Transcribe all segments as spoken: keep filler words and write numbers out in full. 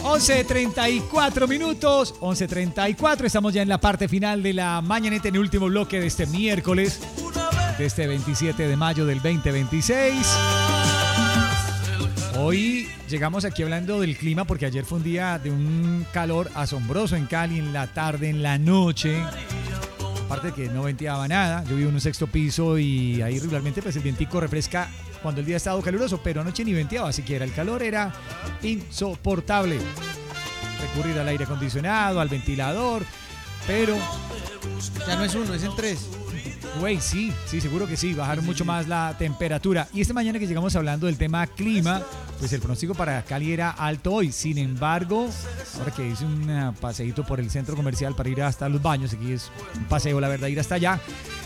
once treinta y cuatro minutos, once treinta y cuatro, estamos ya en la parte final de la mañaneta, en el último bloque de este miércoles, de este veintisiete de mayo del veinte veintiséis. Hoy llegamos aquí hablando del clima porque ayer fue un día de un calor asombroso en Cali, en la tarde, en la noche. Aparte de que no venteaba nada, yo vivo en un sexto piso y ahí regularmente pues el vientico refresca cuando el día ha estado caluroso, pero anoche ni venteaba siquiera, el calor era insoportable. Recurrir al aire acondicionado, al ventilador, pero... Ya no es uno, es el tres. Güey, sí, sí, seguro que sí, bajaron mucho más la temperatura. Y esta mañana que llegamos hablando del tema clima, pues el pronóstico para Cali era alto hoy. Sin embargo, ahora que hice un paseíto por el centro comercial para ir hasta los baños, aquí es un paseo, la verdad, ir hasta allá.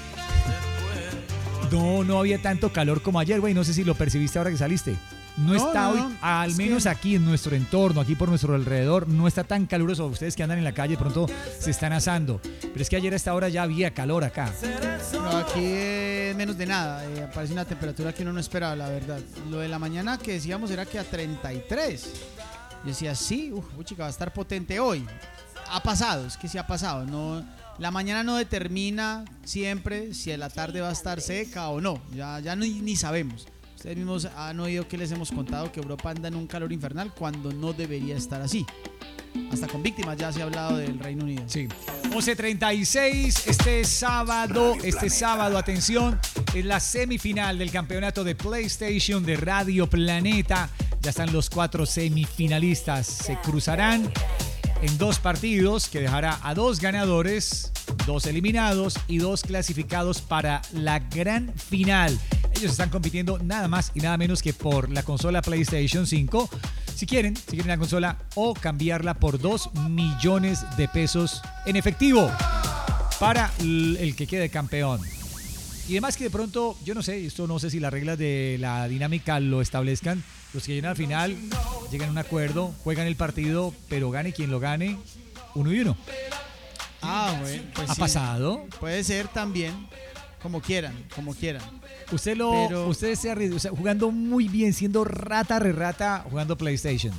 No, no había tanto calor como ayer, güey, no sé si lo percibiste ahora que saliste. No, no está no, hoy, no. al menos que... aquí en nuestro entorno, aquí por nuestro alrededor, no está tan caluroso. Ustedes que andan en la calle pronto se están asando. Pero es que ayer a esta hora ya había calor acá. No, aquí es menos de nada. Eh, aparece una temperatura que uno no esperaba, la verdad. Lo de la mañana que decíamos era que a treinta y tres. Yo decía, sí, uf, chica, va a estar potente hoy. Ha pasado, es que sí ha pasado. No, la mañana no determina siempre si la tarde va a estar seca o no. Ya, ya ni, ni sabemos. Ustedes mismos han oído que les hemos contado que Europa anda en un calor infernal cuando no debería estar así. Hasta con víctimas ya se ha hablado del Reino Unido. Sí. once treinta y seis, este sábado, este sábado, atención, es la semifinal del campeonato de PlayStation de Radio Planeta. Ya están los cuatro semifinalistas. Se cruzarán en dos partidos que dejará a dos ganadores, dos eliminados y dos clasificados para la gran final. Ellos están compitiendo nada más y nada menos que por la consola PlayStation cinco. Si quieren, si quieren la consola o cambiarla por dos millones de pesos en efectivo para el que quede campeón. Y además que de pronto, yo no sé, esto no sé si las reglas de la dinámica lo establezcan. Los que llegan al final, llegan a un acuerdo, juegan el partido, pero gane quien lo gane, uno y uno. Ah, bueno, pues ¿Ha sí. pasado? Puede ser también, como quieran, como quieran. Usted lo, Pero... usted se arriesga, o sea, jugando muy bien, siendo rata re rata, jugando PlayStation.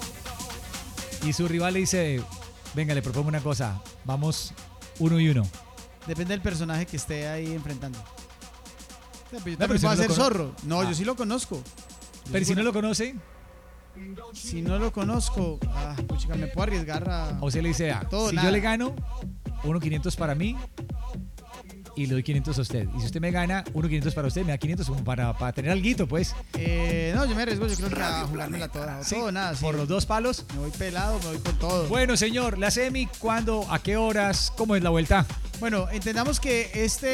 Y su rival le dice, venga, le propongo una cosa, vamos uno y uno. Depende del personaje que esté ahí enfrentando. Yo también no, puedo si hacer no zorro. No, ah. yo sí lo conozco. Yo pero sí si no lo conoce. Si no lo conozco, ah, puchica, me puedo arriesgar a... O sea, le dice, ah, todo, si nada. yo le gano, uno quinientos para mí y le doy quinientos a usted. Y si usted me gana, uno quinientos para usted, me da quinientos como para, para tener alguito, pues. Eh, no, yo me arriesgo, yo creo que a jugármela toda. Sí, todo, nada. Sí. Por los dos palos. Me voy pelado, me voy con todo. Bueno, señor, la semi, ¿cuándo? ¿A qué horas? ¿Cómo es la vuelta? Bueno, entendamos que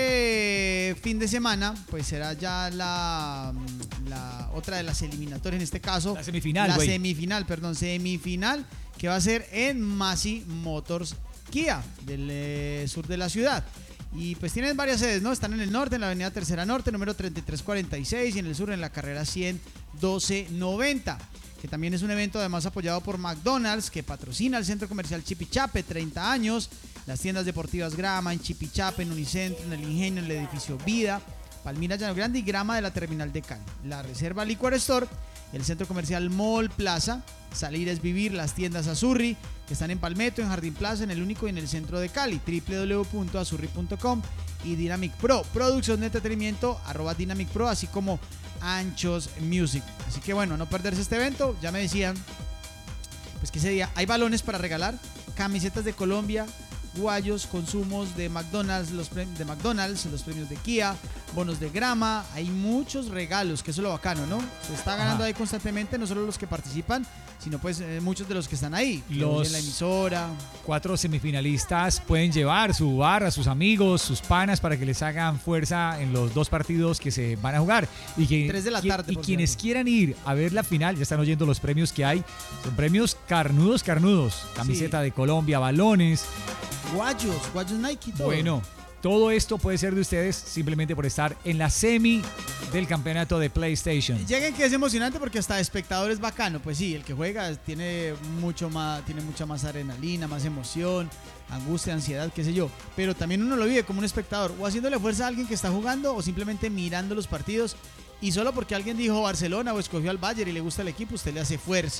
este fin de semana, pues será ya la, la otra de las eliminatorias, en este caso. La semifinal, La güey. semifinal, perdón, semifinal, que va a ser en Massey Motors Kia, del eh, sur de la ciudad. Y pues tienen varias sedes, ¿no? Están en el norte, en la avenida Tercera Norte, número treinta y tres cuarenta y seis, y en el sur, en la carrera cien doce noventa. Que también es un evento además apoyado por McDonald's, que patrocina el centro comercial Chipichape, treinta años, las tiendas deportivas Grama en Chipichape, en Unicentro, en el Ingenio, en el edificio Vida, Palmira Llano Grande y Grama de la terminal de Cali, la Reserva Liquor Store, el centro comercial Mall Plaza, Salir es Vivir, las tiendas Azurri, que están en Palmetto, en Jardín Plaza, en el único y en el centro de Cali, doble u doble u doble u punto azurri punto com, y Dynamic Pro, producción de entretenimiento, arroba Dynamic Pro, así como Anchos Music. Así que bueno, no perderse este evento. Ya me decían, pues que ese día hay balones para regalar, camisetas de Colombia, guayos, consumos de McDonald's, los premios de McDonald's, los premios de Kia, bonos de Grama, hay muchos regalos, que eso es lo bacano, ¿no? Se está ganando Ajá. ahí constantemente, no solo los que participan, sino pues eh, muchos de los que están ahí, los en la emisora. Cuatro semifinalistas pueden llevar su barra, sus amigos, sus panas para que les hagan fuerza en los dos partidos que se van a jugar. Y que, Tres de la tarde. Y quienes cierto. quieran ir a ver la final, ya están oyendo los premios que hay, son premios carnudos, carnudos, camiseta sí. de Colombia, balones. Guayos, guayos Nike, todo. Bueno, todo esto puede ser de ustedes simplemente por estar en la semi del campeonato de PlayStation. Lleguen, que es emocionante porque hasta de espectador es bacano. Pues sí, el que juega tiene mucho más, tiene mucha más adrenalina, más emoción, angustia, ansiedad, qué sé yo. Pero también uno lo vive como un espectador, o haciéndole fuerza a alguien que está jugando, o simplemente mirando los partidos. Y solo porque alguien dijo Barcelona o escogió al Bayern y le gusta el equipo, usted le hace fuerza.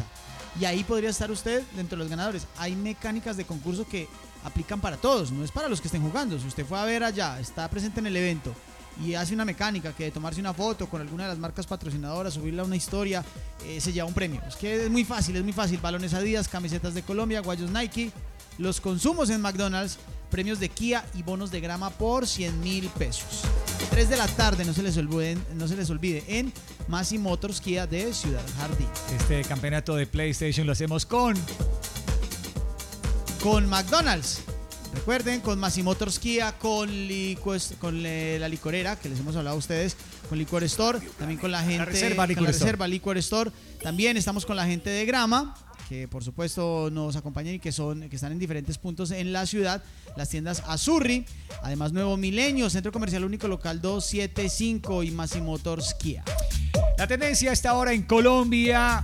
y ahí podría estar usted dentro de los ganadores. Hay mecánicas de concurso que aplican para todos, no es para los que estén jugando. Si usted fue a ver allá, está presente en el evento y hace una mecánica que de tomarse una foto con alguna de las marcas patrocinadoras, subirla a una historia, eh, se lleva un premio. Es que es muy fácil, es muy fácil. Balones Adidas, camisetas de Colombia, guayos Nike, los consumos en McDonald's, premios de Kia y bonos de grama por cien mil pesos. tres de la tarde, no se les olviden, no se les olvide, en Masi Motors Kia de Ciudad Jardín. Este campeonato de PlayStation lo hacemos con... Con McDonald's. Recuerden, con Masi Motors Kia, con, licu- con eh, la licorera, que les hemos hablado a ustedes, con Licor Store, también con la gente la Reserva, con Licor la Store. Reserva Licor Store. También estamos con la gente de Grama, que por supuesto nos acompañan y que son que están en diferentes puntos en la ciudad. Las tiendas Azurri, además Nuevo Milenio, Centro Comercial Único Local doscientos setenta y cinco y Masi Motors Kia. La tendencia está ahora en Colombia.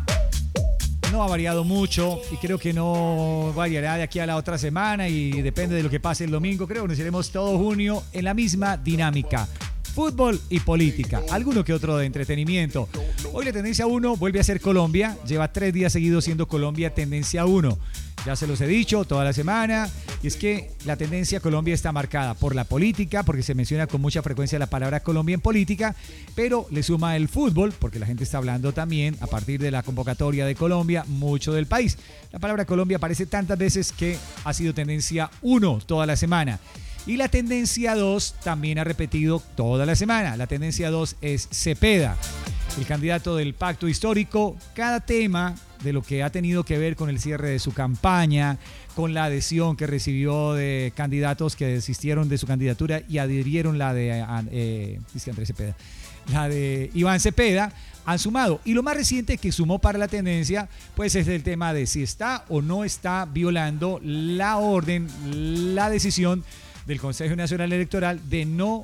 No ha variado mucho y creo que no variará de aquí a la otra semana y depende de lo que pase el domingo. Creo que nos iremos todo junio en la misma dinámica. Fútbol y política, alguno que otro de entretenimiento. Hoy la tendencia uno vuelve a ser Colombia, lleva tres días seguidos siendo Colombia tendencia uno. Ya se los he dicho toda la semana, y es que la tendencia Colombia está marcada por la política, porque se menciona con mucha frecuencia la palabra Colombia en política, pero le suma el fútbol, porque la gente está hablando también, a partir de la convocatoria de Colombia, mucho del país. La palabra Colombia aparece tantas veces que ha sido tendencia uno toda la semana. Y la tendencia dos también ha repetido toda la semana. La tendencia dos es Cepeda, el candidato del pacto histórico. Cada tema de lo que ha tenido que ver con el cierre de su campaña, con la adhesión que recibió de candidatos que desistieron de su candidatura y adhirieron la de eh, dice Andrés Cepeda, la de Iván Cepeda, han sumado. Y lo más reciente que sumó para la tendencia, pues es el tema de si está o no está violando la orden, la decisión del Consejo Nacional Electoral de no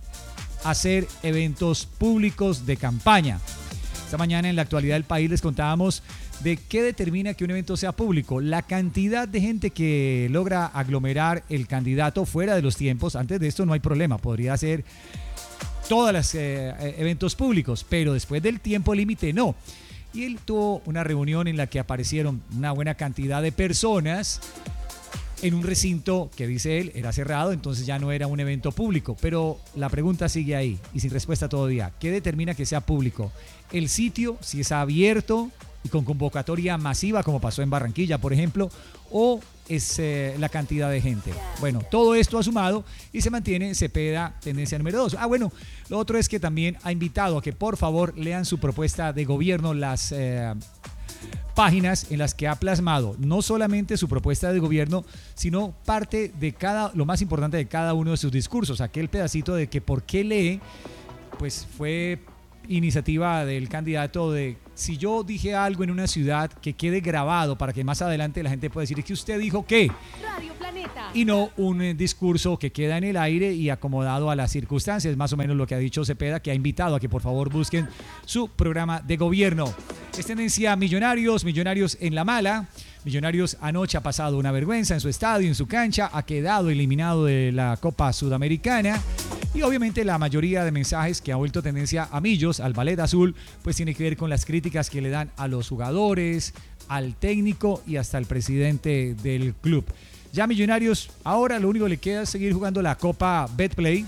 hacer eventos públicos de campaña. Esta mañana en la actualidad del país les contábamos de qué determina que un evento sea público. La cantidad de gente que logra aglomerar el candidato fuera de los tiempos. Antes de esto no hay problema, podría ser todos los eh, eventos públicos, pero después del tiempo límite no. Y él tuvo una reunión en la que aparecieron una buena cantidad de personas en un recinto que, dice él, era cerrado, entonces ya no era un evento público. Pero la pregunta sigue ahí y sin respuesta todavía. ¿Qué determina que sea público? El sitio, si es abierto y con convocatoria masiva, como pasó en Barranquilla, por ejemplo, o es eh, la cantidad de gente. Bueno, todo esto ha sumado y se mantiene Cepeda tendencia número dos. Ah, bueno, lo otro es que también ha invitado a que por favor lean su propuesta de gobierno, las eh, páginas en las que ha plasmado no solamente su propuesta de gobierno, sino parte de cada, lo más importante de cada uno de sus discursos. Aquel pedacito de que por qué lee, pues fue iniciativa del candidato de si yo dije algo en una ciudad, que quede grabado para que más adelante la gente pueda decir es que usted dijo qué. Radio Planeta. Y no un eh, discurso que queda en el aire y acomodado a las circunstancias, más o menos lo que ha dicho Cepeda, que ha invitado a que por favor busquen su programa de gobierno. Es tendencia Millonarios, Millonarios en la mala. Millonarios anoche ha pasado una vergüenza en su estadio, en su cancha, ha quedado eliminado de la Copa Sudamericana. Y obviamente la mayoría de mensajes que ha vuelto tendencia a Millos, al Ballet Azul, pues tiene que ver con las críticas que le dan a los jugadores, al técnico y hasta al presidente del club. Ya Millonarios, ahora lo único que le queda es seguir jugando la Copa Betplay,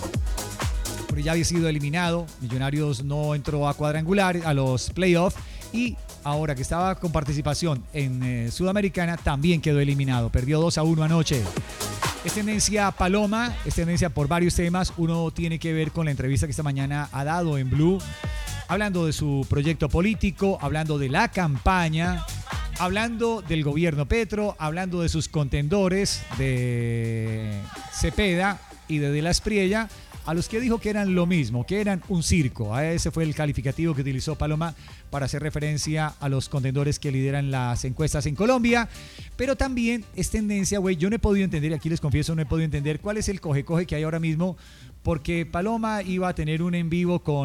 porque ya había sido eliminado. Millonarios no entró a cuadrangular, a los playoffs, y ahora que estaba con participación en eh, Sudamericana, también quedó eliminado. Perdió dos a uno anoche. Es tendencia Paloma, es tendencia por varios temas. Uno tiene que ver con la entrevista que esta mañana ha dado en Blue, hablando de su proyecto político, hablando de la campaña, hablando del gobierno Petro, hablando de sus contendores, de Cepeda y de De la Espriella, a los que dijo que eran lo mismo, que eran un circo. Ese fue el calificativo que utilizó Paloma para hacer referencia a los contendores que lideran las encuestas en Colombia. Pero también es tendencia, güey, yo no he podido entender, aquí les confieso, no he podido entender cuál es el coge-coge que hay ahora mismo, porque Paloma iba a tener un en vivo con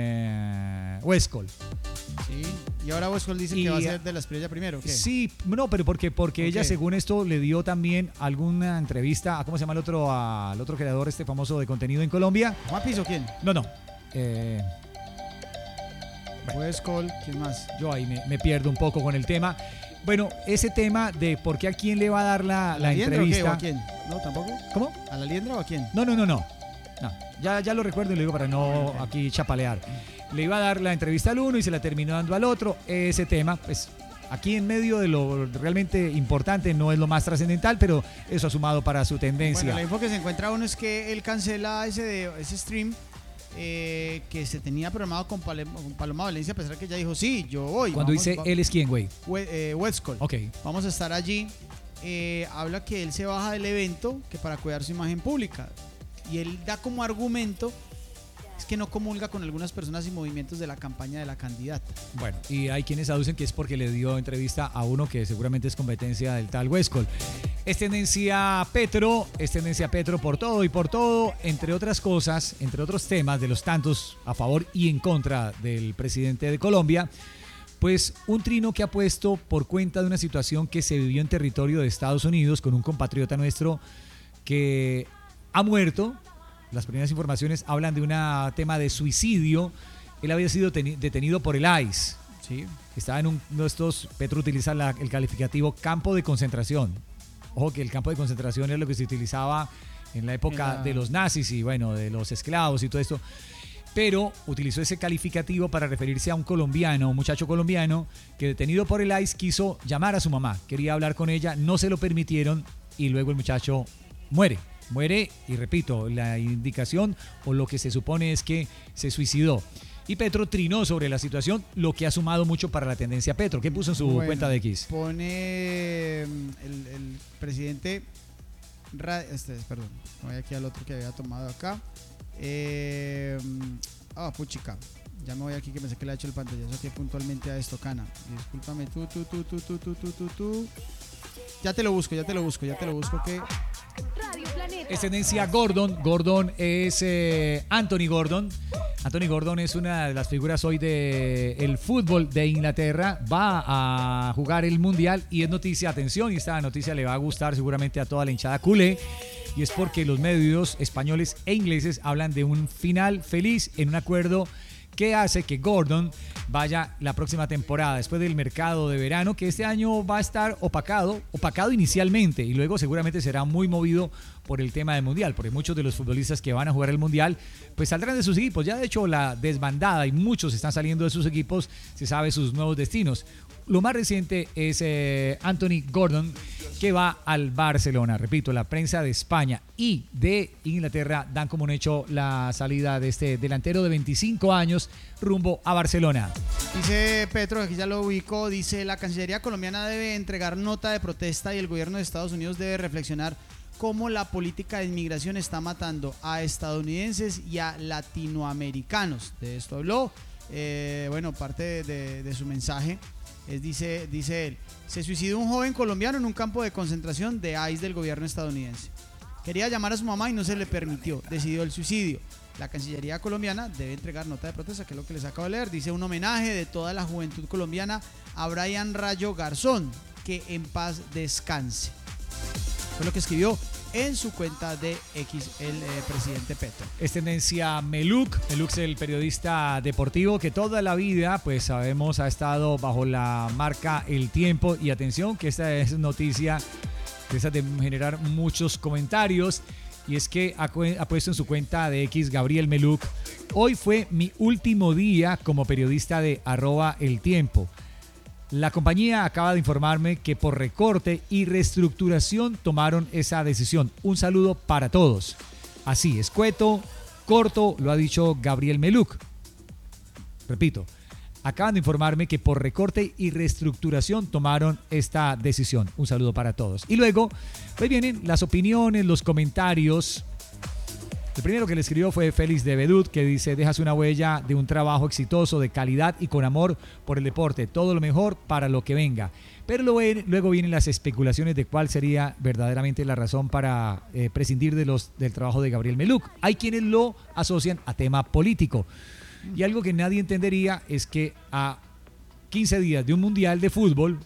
eh, Huescol. Sí, y ahora Huescol dice Y, que va a ser De la Espriella primero, ¿qué? Sí, no, pero porque, porque Okay. ella, según esto, le dio también alguna entrevista a, ¿cómo se llama el otro? Al otro creador este famoso de contenido en Colombia. ¿Juan Piso quién? No, no. Eh, Westcott, ¿quién más? Yo ahí me, me pierdo un poco con el tema. Bueno, ese tema de por qué a quién le va a dar la, ¿A la, la liendra entrevista. o qué? ¿O a quién? ¿No, tampoco? ¿Cómo? ¿A la liendra o a quién? No, no, no, no. no ya, ya lo recuerdo y lo digo para no aquí chapalear. Le iba a dar la entrevista al uno y se la terminó dando al otro. Ese tema, pues aquí en medio de lo realmente importante, no es lo más trascendental, pero eso ha sumado para su tendencia. Bueno, la info que se encuentra uno es que él cancela ese, de, ese stream eh, que se tenía programado con, Pale, con Paloma Valencia, a pesar que ella dijo, sí, yo voy. Cuando vamos, dice vamos, él es quién, güey. We, eh, Westcott. Ok. Vamos a estar allí. Eh, habla que él se baja del evento que para cuidar su imagen pública. Y él da como argumento es que no comulga con algunas personas y movimientos de la campaña de la candidata. Bueno, y hay quienes aducen que es porque le dio entrevista a uno que seguramente es competencia del tal Westcott. Es tendencia Petro, es tendencia Petro por todo y por todo, entre otras cosas, entre otros temas de los tantos a favor y en contra del presidente de Colombia, pues un trino que ha puesto por cuenta de una situación que se vivió en territorio de Estados Unidos con un compatriota nuestro que ha muerto. Las primeras informaciones hablan de un tema de suicidio. Él había sido detenido por el ICE. ¿Sí? Estaba en un, uno de estos, Petro utiliza la, el calificativo campo de concentración. Ojo que el campo de concentración es lo que se utilizaba en la época la... de los nazis y bueno, de los esclavos y todo esto. Pero utilizó ese calificativo para referirse a un colombiano, un muchacho colombiano, que detenido por el ICE quiso llamar a su mamá. Quería hablar con ella, no se lo permitieron y luego el muchacho muere. Muere, y repito, la indicación o lo que se supone es que se suicidó. Y Petro trinó sobre la situación, lo que ha sumado mucho para la tendencia Petro. ¿Qué puso en su bueno, cuenta de X? Pone el, el presidente... Este, perdón, voy aquí al otro que había tomado acá. Eh, ah, puchica. Ya me voy aquí que me sé que le ha hecho el pantallazo aquí puntualmente a esto, Cana. Discúlpame, tú, tú, tú, tú, tú, tú, tú, tú, tú. Ya te lo busco, ya te lo busco, ya te lo busco que... Es tendencia Gordon. Gordon es eh, Anthony Gordon. Anthony Gordon es una de las figuras hoy del fútbol de Inglaterra. Va a jugar el Mundial y es noticia, atención, y esta noticia le va a gustar seguramente a toda la hinchada culé. Y es porque los medios españoles e ingleses hablan de un final feliz en un acuerdo que hace que Gordon vaya la próxima temporada, después del mercado de verano, que este año va a estar opacado, opacado inicialmente, y luego seguramente será muy movido por el tema del Mundial, porque muchos de los futbolistas que van a jugar el Mundial, pues saldrán de sus equipos. Ya de hecho la desbandada, y muchos están saliendo de sus equipos, se sabe sus nuevos destinos. Lo más reciente es eh, Anthony Gordon, que va al Barcelona. Repito, la prensa de España y de Inglaterra dan como un hecho la salida de este delantero de veinticinco años rumbo a Barcelona. Dice Petro, aquí ya lo ubico, dice la Cancillería colombiana debe entregar nota de protesta y el gobierno de Estados Unidos debe reflexionar cómo la política de inmigración está matando a estadounidenses y a latinoamericanos. De esto habló, eh, bueno, parte de, de, de su mensaje. Es, dice, dice él, se suicidó un joven colombiano en un campo de concentración de ICE del gobierno estadounidense. Quería llamar a su mamá y no se le permitió, decidió el suicidio. La Cancillería colombiana debe entregar nota de protesta, que es lo que les acabo de leer. Dice un homenaje de toda la juventud colombiana a Brian Rayo Garzón, que en paz descanse. Fue lo que escribió en su cuenta de X el eh, presidente Petro. Es tendencia Meluk. Meluk es el periodista deportivo que toda la vida, pues sabemos, ha estado bajo la marca El Tiempo. Y atención, que esta es noticia de, esa de generar muchos comentarios. Y es que ha, ha puesto en su cuenta de X Gabriel Meluk: hoy fue mi último día como periodista de arroba El Tiempo. La compañía acaba de informarme que por recorte y reestructuración tomaron esa decisión. Un saludo para todos. Así, escueto, corto, lo ha dicho Gabriel Meluk. Repito, acaban de informarme que por recorte y reestructuración tomaron esta decisión. Un saludo para todos. Y luego, pues vienen las opiniones, los comentarios. El primero que le escribió fue Félix de Bedut, que dice: dejas una huella de un trabajo exitoso, de calidad y con amor por el deporte. Todo lo mejor para lo que venga. Pero luego vienen las especulaciones de cuál sería verdaderamente la razón para eh, prescindir de los, del trabajo de Gabriel Meluk. Hay quienes lo asocian a tema político. Y algo que nadie entendería es que a quince días de un mundial de fútbol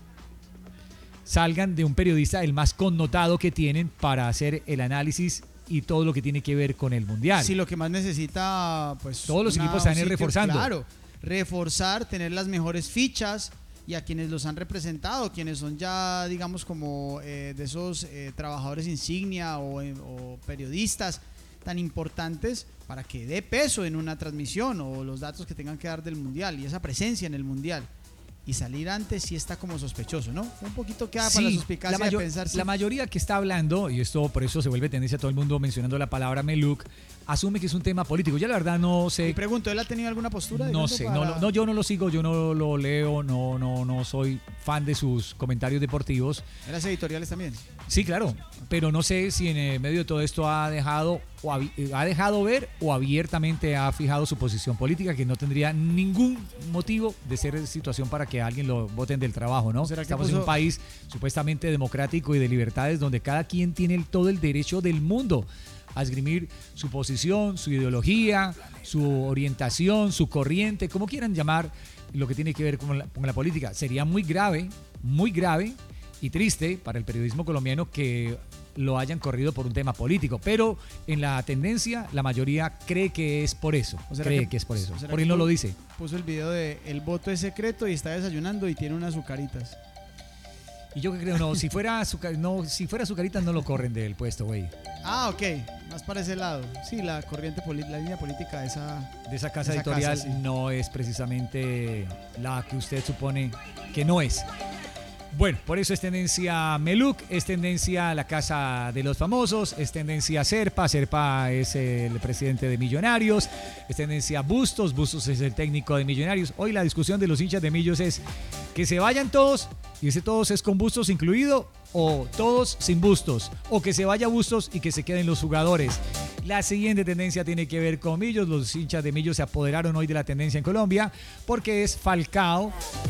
salgan de un periodista el más connotado que tienen para hacer el análisis y todo lo que tiene que ver con el mundial. Sí, lo que más necesita, pues... Todos los una, equipos están sitio, reforzando. Claro, reforzar, tener las mejores fichas, y a quienes los han representado, quienes son ya, digamos, como eh, de esos eh, trabajadores insignia o, eh, o periodistas tan importantes, para que dé peso en una transmisión o los datos que tengan que dar del Mundial y esa presencia en el Mundial. Y salir antes sí está como sospechoso, ¿no? Un poquito queda Sí, para la suspicacia la, mayo- de pensar si... la mayoría que está hablando, y esto por eso se vuelve tendencia a todo el mundo mencionando la palabra Meluk, asume que es un tema político. Yo la verdad no sé. Y pregunto, ¿él ha tenido alguna postura? de No pronto sé, para- no, lo- no, yo no lo sigo, yo no lo leo, no, no, no soy fan de sus comentarios deportivos. ¿En las editoriales también? Sí, claro, pero no sé si en el medio de todo esto ha dejado o habi- eh, ha dejado ver o abiertamente ha fijado su posición política, que no tendría ningún motivo de ser situación para que alguien lo voten del trabajo, ¿no? ¿Será que Estamos en puso- un país supuestamente democrático y de libertades donde cada quien tiene el- todo el derecho del mundo a esgrimir su posición, su ideología, su orientación, su corriente, como quieran llamar lo que tiene que ver con la, con la política. Sería muy grave, muy grave y triste para el periodismo colombiano que lo hayan corrido por un tema político, pero en la tendencia la mayoría cree que es por eso, ¿O será cree que- que, es por eso, o será por que él no pu- lo dice. Puso el video de el voto es secreto y está desayunando y tiene unas azucaritas. Y yo que creo, no, si fuera azucar, no, si fuera azucaritas no lo corren del puesto, güey. Ah, ok, más para ese lado. Sí, la corriente, poli- la línea política de esa... De esa casa Esa editorial casa, sí. no es precisamente la que usted supone que no es. Bueno, por eso es tendencia Meluk, es tendencia la Casa de los Famosos, es tendencia Serpa, Serpa es el presidente de Millonarios, es tendencia Bustos, Bustos es el técnico de Millonarios. Hoy la discusión de los hinchas de Millos es que se vayan todos, y ese todos es con Bustos incluido, o todos sin Bustos, o que se vaya Bustos y que se queden los jugadores. La siguiente tendencia tiene que ver con Millos, los hinchas de Millos se apoderaron hoy de la tendencia en Colombia, porque es Falcao.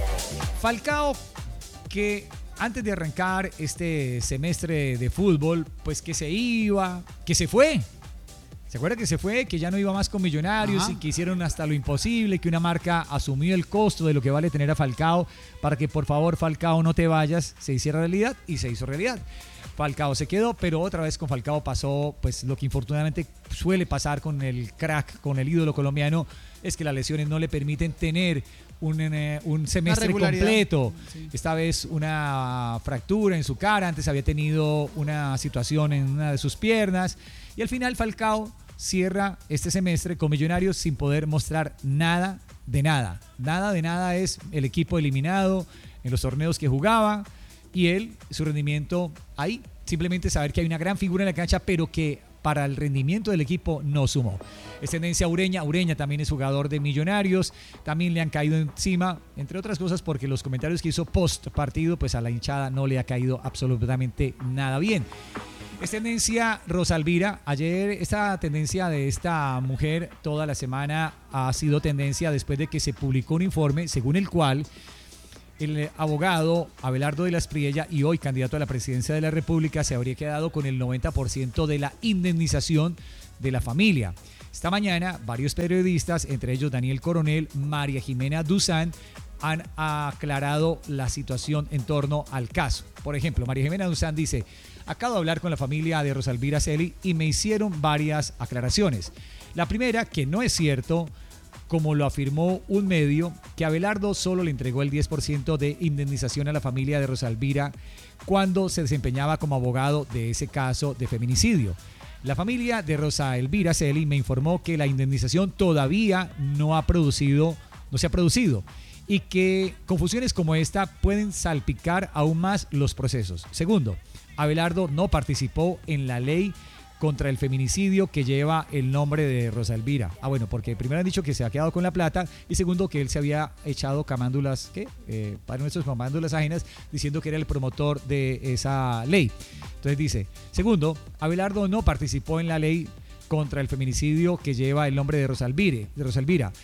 Falcao que antes de arrancar este semestre de fútbol, pues que se iba, que se fue. ¿Se acuerda que se fue? Que ya no iba más con Millonarios. Ajá. Y que hicieron hasta lo imposible, que una marca asumió el costo de lo que vale tener a Falcao para que por favor Falcao no te vayas, se hiciera realidad y se hizo realidad. Falcao se quedó, pero otra vez con Falcao pasó pues lo que infortunadamente suele pasar con el crack, con el ídolo colombiano, es que las lesiones no le permiten tener un, eh, un semestre completo. Sí. Esta vez una fractura en su cara, antes había tenido una situación en una de sus piernas y al final Falcao cierra este semestre con Millonarios sin poder mostrar nada de nada. Nada de nada es el equipo eliminado en los torneos que jugaba y él, su rendimiento ahí, simplemente saber que hay una gran figura en la cancha, pero que para el rendimiento del equipo no sumó. Es tendencia Ureña, Ureña también es jugador de Millonarios, también le han caído encima, entre otras cosas porque los comentarios que hizo post partido, pues a la hinchada no le ha caído absolutamente nada bien. Es tendencia Rosalvira. Ayer esta tendencia de esta mujer toda la semana ha sido tendencia después de que se publicó un informe según el cual el abogado Abelardo de la Espriella, y hoy candidato a la presidencia de la República, se habría quedado con el noventa por ciento de la indemnización de la familia. Esta mañana varios periodistas, entre ellos Daniel Coronel, María Jimena Duzán, han aclarado la situación en torno al caso. Por ejemplo, María Jimena Duzán dice: acabo de hablar con la familia de Rosalvira Celi y me hicieron varias aclaraciones. La primera, que no es cierto, como lo afirmó un medio, que Abelardo solo le entregó el diez por ciento de indemnización a la familia de Rosalvira cuando se desempeñaba como abogado de ese caso de feminicidio. La familia de Rosa Elvira Celi me informó que la indemnización todavía no ha producido, no se ha producido y que confusiones como esta pueden salpicar aún más los procesos. Segundo, Abelardo no participó en la ley contra el feminicidio que lleva el nombre de Rosa Elvira. Ah, bueno, porque primero han dicho que se ha quedado con la plata y segundo que él se había echado camándulas, ¿qué? Eh, para nuestros camándulas ajenas, diciendo que era el promotor de esa ley. Entonces dice, segundo, Abelardo no participó en la ley contra el feminicidio que lleva el nombre de Rosa Elvira. De Rosa Elvira.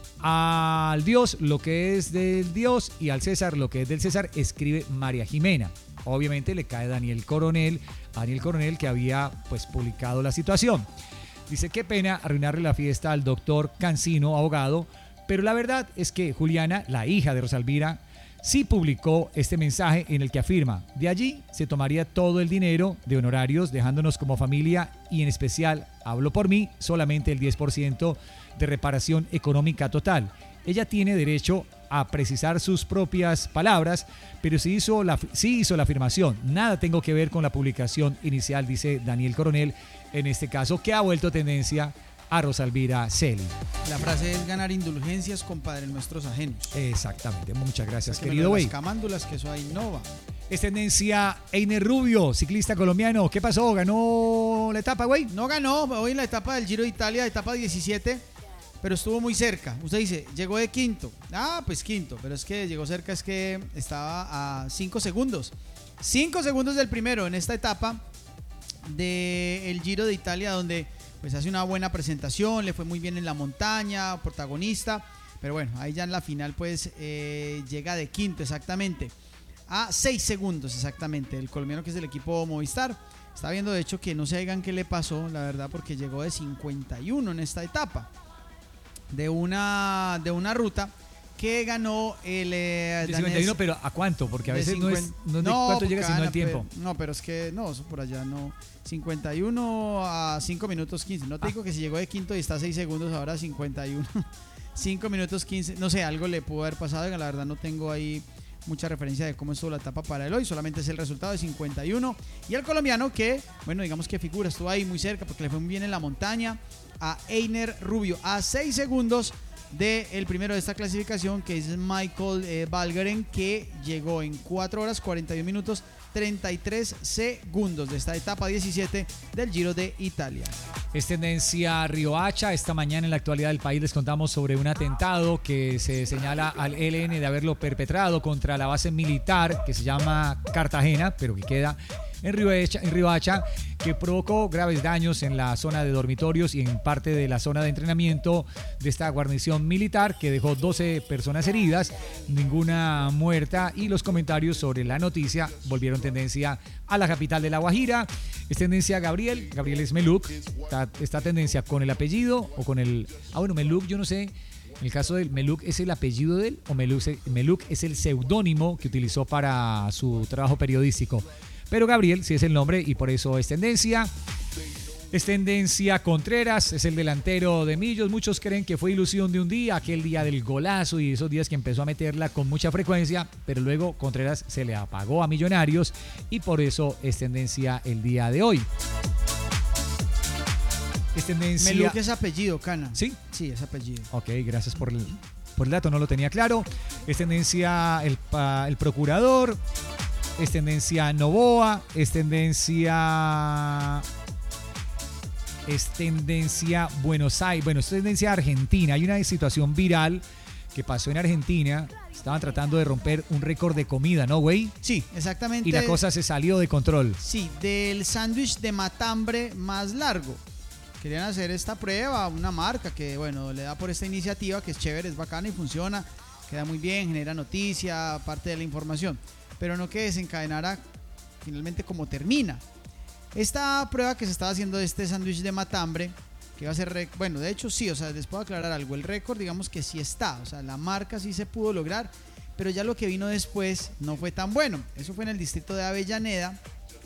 Al Dios lo que es del Dios y al César lo que es del César, escribe María Jimena. Obviamente le cae Daniel Coronel, a Daniel Coronel que había pues publicado la situación. Dice, qué pena arruinarle la fiesta al doctor Cancino, abogado, pero la verdad es que Juliana, la hija de Rosalvira, sí publicó este mensaje en el que afirma, de allí se tomaría todo el dinero de honorarios, dejándonos como familia y en especial, hablo por mí, solamente el diez por ciento de reparación económica total. ella tiene derecho a precisar sus propias palabras, pero sí hizo, la, sí hizo la afirmación. Nada tengo que ver con la publicación inicial, dice Daniel Coronel, en este caso, que ha vuelto tendencia a Rosalvira Celi. La frase es ganar indulgencias con Padre Nuestros ajenos. Exactamente, muchas gracias, es que querido güey. Las camándulas, que eso ahí no va. Es tendencia Einer Rubio, ciclista colombiano. ¿Qué pasó? ¿Ganó la etapa, güey? No ganó, hoy en la etapa del Giro de Italia, etapa diecisiete, pero estuvo muy cerca. Usted dice, llegó de quinto. Ah, pues quinto, pero es que llegó cerca, es que estaba a cinco segundos. cinco segundos del primero en esta etapa del Giro de Italia, donde pues hace una buena presentación, le fue muy bien en la montaña, protagonista, pero bueno, ahí ya en la final pues eh, llega de quinto exactamente, a seis segundos exactamente, el colombiano, que es del equipo Movistar. Está viendo de hecho que no se digan qué le pasó, la verdad, porque llegó de cincuenta y uno en esta etapa, de una, de una ruta que ganó el eh, de cincuenta y uno, pero ¿a cuánto? Porque a veces cincuenta, no es, no es de no, cuánto llega, sino el tiempo. Pero, no, pero es que no, eso por allá no. cincuenta y uno a cinco minutos quince. No te ah. digo que si llegó de quinto y está a seis segundos, ahora cincuenta y uno. cinco minutos quince. No sé, algo le pudo haber pasado. La verdad no tengo ahí mucha referencia de cómo estuvo la etapa para él hoy. Solamente es el resultado de cincuenta y uno. Y el colombiano que, bueno, digamos que figura, estuvo ahí muy cerca porque le fue muy bien en la montaña. A Einer Rubio, a seis segundos del de primero de esta clasificación, que es Michael eh, Valgren, que llegó en cuatro horas cuarenta y un minutos treinta y tres segundos de esta etapa diecisiete del Giro de Italia. Es tendencia Riohacha. Esta mañana en la actualidad del país les contamos sobre un atentado que se señala al E L N de haberlo perpetrado contra la base militar que se llama Cartagena, pero que queda en Riohacha, en Riohacha, que provocó graves daños en la zona de dormitorios y en parte de la zona de entrenamiento de esta guarnición militar, que dejó doce personas heridas, ninguna muerta, y los comentarios sobre la noticia volvieron tendencia a la capital de La Guajira. Es tendencia Gabriel, Gabriel es Meluc, está, está tendencia con el apellido o con el... Ah, bueno, Meluc, yo no sé... En el caso del Meluc, ¿es el apellido de él o Meluc, Meluc es el seudónimo que utilizó para su trabajo periodístico? Pero Gabriel sí es el nombre y por eso es tendencia. Es tendencia Contreras, es el delantero de Millos. Muchos creen que fue ilusión de un día, aquel día del golazo y esos días que empezó a meterla con mucha frecuencia, pero luego Contreras se le apagó a Millonarios y por eso es tendencia el día de hoy. Es tendencia... Meluc es apellido, Cana. ¿Sí? Sí, es apellido. Ok, gracias por el, por el dato, no lo tenía claro. Es tendencia el, el procurador. Es tendencia Novoa. Es tendencia... Es tendencia Buenos Aires. Bueno, es tendencia Argentina. Hay una situación viral que pasó en Argentina. Estaban tratando de romper un récord de comida, ¿no, güey? Sí, exactamente. Y la cosa se salió de control. Sí, del sándwich de matambre más largo. Querían hacer esta prueba, una marca que, bueno, le da por esta iniciativa, que es chévere, es bacana y funciona, queda muy bien, genera noticia, parte de la información, pero no que desencadenara finalmente como termina. Esta prueba que se estaba haciendo de este sándwich de matambre, que iba a ser, rec- bueno, de hecho sí, o sea, les puedo aclarar algo, el récord digamos que sí está, o sea, la marca sí se pudo lograr, pero ya lo que vino después no fue tan bueno. Eso fue en el distrito de Avellaneda,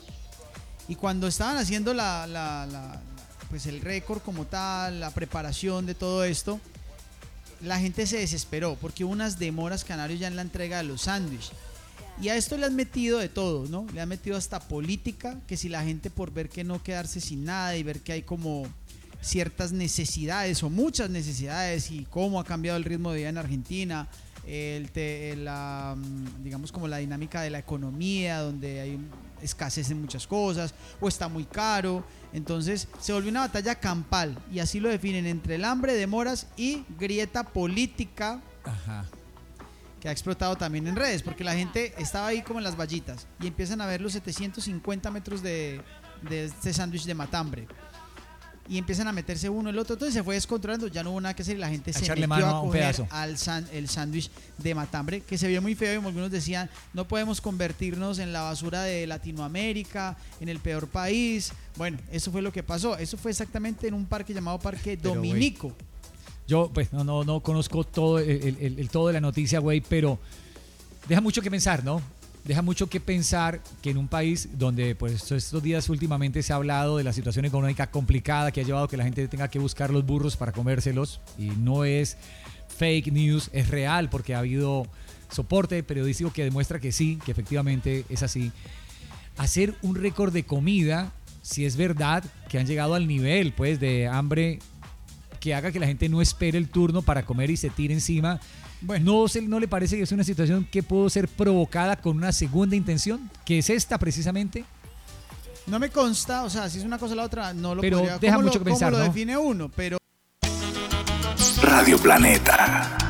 y cuando estaban haciendo la... la, la pues el récord como tal, la preparación de todo esto, la gente se desesperó porque hubo unas demoras, Canarios, ya en la entrega de los sándwiches. Y a esto le han metido de todo, ¿no? Le han metido hasta política, que si la gente por ver que no quedarse sin nada y ver que hay como ciertas necesidades o muchas necesidades y cómo ha cambiado el ritmo de vida en Argentina, el te, la, digamos como la dinámica de la economía, donde hay escasez en muchas cosas o está muy caro. Entonces se volvió una batalla campal y así lo definen, entre el hambre, demoras y grieta política. Ajá. Que ha explotado también en redes, porque la gente estaba ahí como en las vallitas y empiezan a ver los setecientos cincuenta metros de, de este sándwich de matambre y empiezan a meterse uno el otro, entonces se fue descontrolando, ya no hubo nada que hacer y la gente a se metió a coger al san, el sándwich de matambre, que se vio muy feo y algunos decían, no podemos convertirnos en la basura de Latinoamérica, en el peor país. Bueno, eso fue lo que pasó, eso fue exactamente en un parque llamado Parque pero, Dominico. Wey, yo pues no, no, no conozco todo el, el, el todo de la noticia, güey, pero deja mucho que pensar, ¿no? Deja mucho que pensar que en un país donde pues estos días últimamente se ha hablado de la situación económica complicada que ha llevado a que la gente tenga que buscar los burros para comérselos y no es fake news, es real porque ha habido soporte periodístico que demuestra que sí, que efectivamente es así. Hacer un récord de comida, si es verdad que han llegado al nivel pues de hambre que haga que la gente no espere el turno para comer y se tire encima. Bueno, ¿no, se, ¿no le parece que es una situación que pudo ser provocada con una segunda intención? ¿Que es esta precisamente? No me consta, o sea, si es una cosa o la otra, no lo pero podría... deja ¿Cómo mucho lo, que pensar, ¿cómo ¿no? lo define uno? Pero... Radio Planeta.